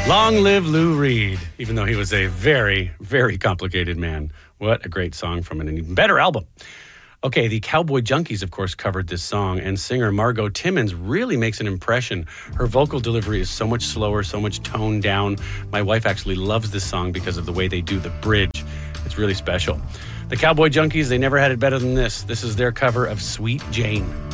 Long live Lou Reed, even though he was a very, very complicated man. What a great song from an even better album. Okay, the Cowboy Junkies, of course, covered this song, and singer Margot Timmons really makes an impression. Her vocal delivery is so much slower, so much toned down. My wife actually loves this song because of the way they do the bridge. It's really special. The Cowboy Junkies, they never had it better than this. This is their cover of Sweet Jane.